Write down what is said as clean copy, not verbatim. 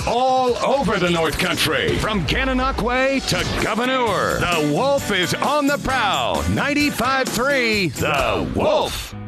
all over the North Country. From Gananoque to Gouverneur, the Wolf is on the prowl. 95.3 The Wolf.